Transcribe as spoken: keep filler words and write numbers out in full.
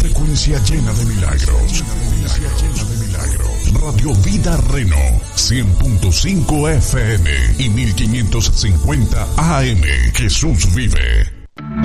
frecuencia llena de milagros. Radio Vida Reno, cien punto cinco F M y mil quinientos cincuenta A M. Jesús vive.